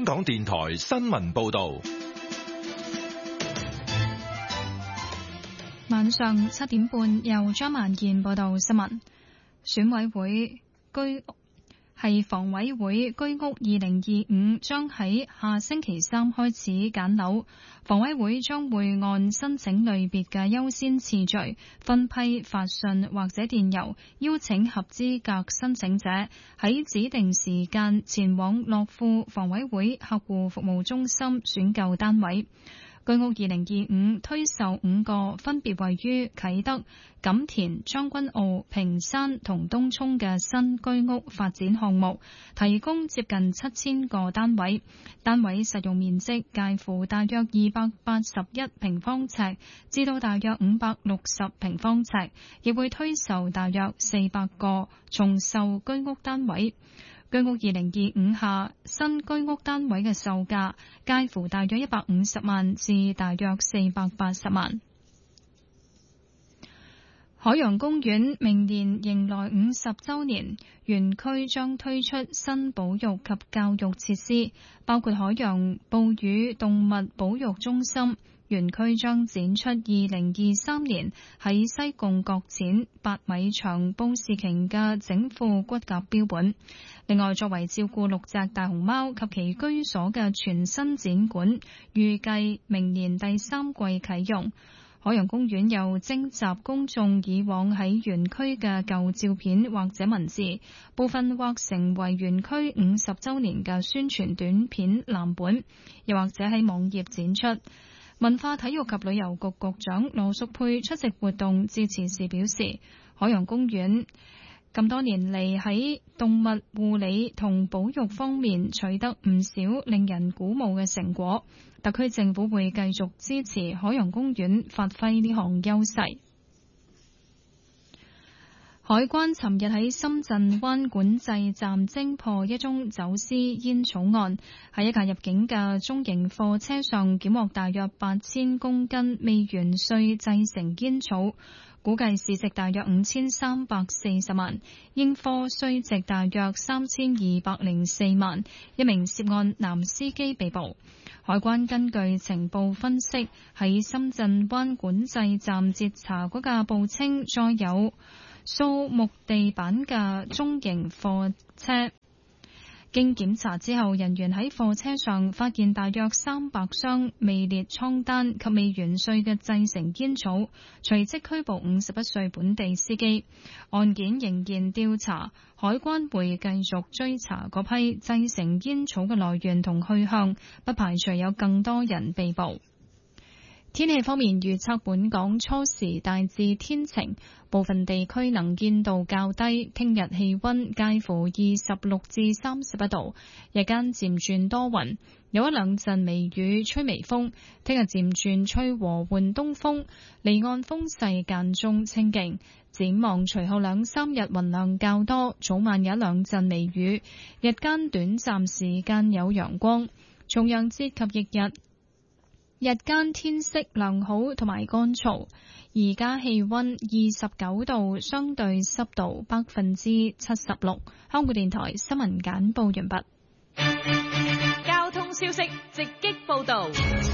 香港電台新聞報道。 晚上7點半，由張萬燕報道新聞。選委會房委會居屋2025將喺下星期3開始揀樓，房委會將會按申請類別嘅優先次序分批發信或者電郵，邀請合資格申請者喺指定時間前往樂富房委會客戶服務中心選購單位。居屋2025推售5個分別位於啟德、錦田、將軍澳、屏山同東涌嘅新居屋發展項目，提供接近7000個單位，單位實用面積介乎大約281平方尺至到大約560平方尺，亦會推售大約400個重售居屋單位。居屋2025下新居屋單位嘅售價介乎大約150萬至大約480萬。海洋公園明年迎來50週年，園區將推出新保育及教育設施，包括海洋哺乳動物保育中心。園區將展出2023年喺西貢擱淺8米長布氏鯨嘅整副骨骼標本。另外，作為照顧6隻大熊貓及其居所嘅全新展館，預計明年第3季啟用。海洋公園又徵集公眾以往喺園區嘅舊照片或者文字，部分或成為園區50週年嘅宣傳短片藍本，又或者喺網頁展出。文化體育及旅遊局局長羅淑佩出席活動致辭時表示，海洋公園咁多年嚟喺動物護理同保育方面取得唔少令人鼓舞嘅成果，特區政府會繼續支持海洋公園發揮呢項優勢。海關尋日喺深圳灣管制站偵破一宗走私煙草案，喺一架入境嘅中型貨車上檢獲大約8000公斤未完稅製成煙草，估計市值大約5340萬，應課稅值大約3204萬。一名涉案男司機被捕。海關根據情報分析，喺深圳灣管制站截查嗰架報稱載有掃木地板嘅中型貨車，經檢查之後，人員喺貨車上發現大約300箱未列倉單及未完稅嘅製成煙草，隨即拘捕51歲本地司機。案件仍然調查，海關會繼續追查嗰批製成煙草嘅來源同去向，不排除有更多人被捕。天氣方面預測，本港初時大致天晴，部分地區能見度較低。聽日氣溫介乎26至31度，日間漸轉多雲，有一兩陣微雨，吹微風。聽日漸轉吹和緩東風，離岸風勢間中清勁。展望隨後2-3日雲量較多，早晚有一兩陣微雨，日間短暫時間有陽光。重陽節及翌日日間天色良好同埋乾燥，而家氣溫29度，相對濕度76%。香港電台新聞簡報完畢。 交通消息直擊報道。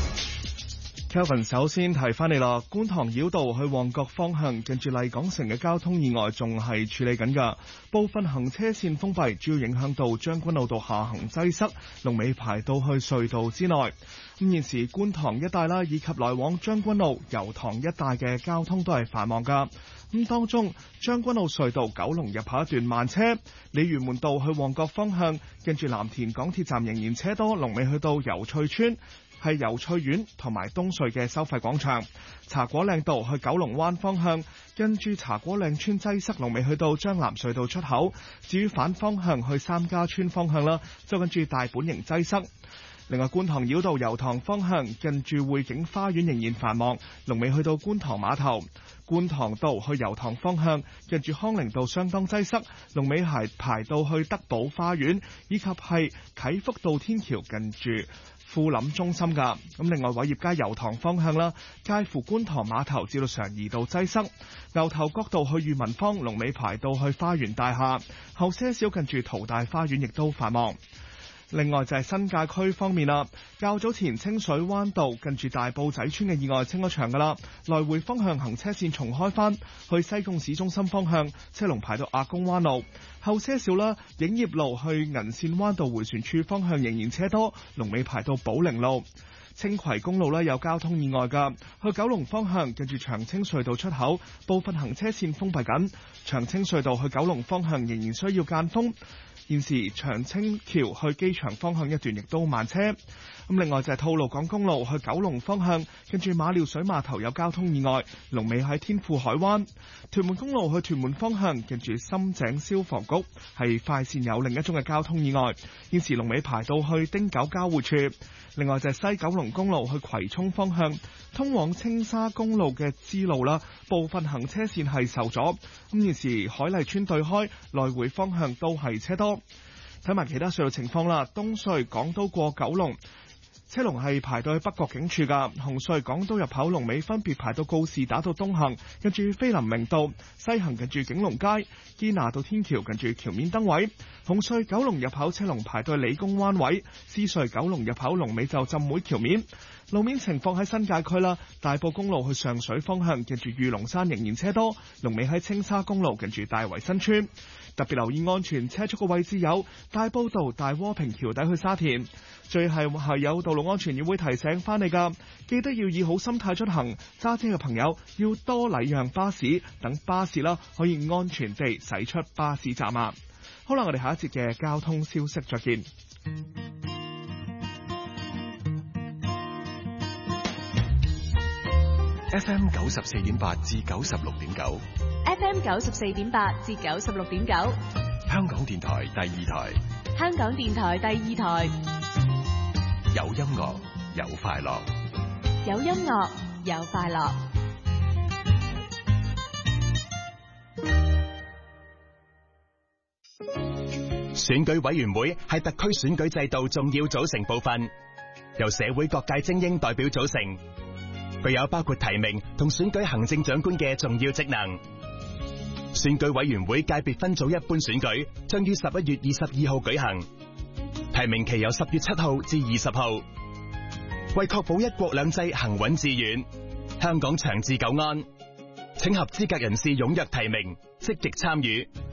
Kelvin 首先提翻你啦，觀塘繞道去旺角方向，近住麗港城嘅交通意外仲係處理緊㗎，部分行車線封閉，主要影響到將軍澳道下行擠塞，龍尾排到去隧道之內。咁現時觀塘一帶啦，以及來往將軍澳、油塘一帶嘅交通都係繁忙㗎。咁當中將軍澳隧道九龍入口一段慢車，鯉魚門道去旺角方向，近住藍田港鐵站仍然車多，龍尾去到油翠村。係油翠苑同埋東隧嘅收費廣場，茶果嶺道去九龍灣方向，跟住茶果嶺村擠塞，龍尾去到將藍隧道出口。至於反方向去三家村方向啦，就跟住大本營擠塞。另外，觀塘繞道油塘方向，近住匯景花園仍然繁忙，龍尾去到觀塘碼頭。觀塘道去油塘方向，近住康寧道相當擠塞，龍尾係排到去德寶花園，以及係啟福道天橋近住富林中心噶。咁另外，偉業街油塘方向啦，介乎觀塘碼頭至到常怡道擠塞，牛頭角道去裕民坊，龍尾排到去花園大廈，後些少近住淘大花園亦都繁忙。 另外就係新界區方面啦，較早前清水灣道近住大埔仔村嘅意外清咗場噶啦，來回方向行車線重開返，去西貢市中心方向車龍排到亞公灣路，後些少啦，影業路去銀線灣道迴旋處方向仍然車多，龍尾排到寶靈路。青葵公路有交通意外㗎，去九龍方向近住長青隧道出口部分行車線封閉緊，長青隧道去九龍方向仍然需要間封。現時長青橋去機場方向一段亦都慢車。另外就係吐露港公路去九龍方向近住馬料水碼頭有交通意外，龍尾喺天富海灣。屯門公路去屯門方向近住深井消防局係快線有另一宗嘅交通意外，現時龍尾排到去汀九交匯處。另外就係西九龍公路去葵涌方向通往青沙公路嘅支路啦，部分行車線係受阻。現時海麗村對開來回方向都係車多。睇埋其他隧道情況啦，東隧港島過九龍車龍係排到去北角警署噶，紅隧港島入口龍尾分別排到告士打道東行近住菲林明道，西行近住景隆街，堅拿道天橋近住橋面燈位。紅隧九龍入口車龍排到理工灣位，獅隧九龍入口龍尾就浸會橋面。路面情況喺新界區啦，大埔公路去上水方向近住御龍山仍然車多，龍尾喺青沙公路近住大圍新村。特別留意安全車速嘅位置有大埔道大窩坪橋底去沙田。最係有道路安全議會提醒翻你噶，記得要以好心態出行，揸車嘅朋友要多禮讓巴士，等巴士啦可以安全地駛出巴士站啊！好啦，我哋下一節嘅交通消息再見。 FM 94.8至96.9 FM 94.8至96.9， 香港電台第二台， 香港電台第二台， 有音樂有快樂， 有音樂有快樂。 選舉委員會係特區選舉制度重要組成部分，由社會各界精英代表組成，具有包括提名同選舉行政長官嘅重要職能。選舉委員會界別分組一般選舉將於11月22號舉行，提名期由10月7號至20號。為確保一國兩制行穩致遠，香港長治久安，請合資格人士踴躍提名，積極參與。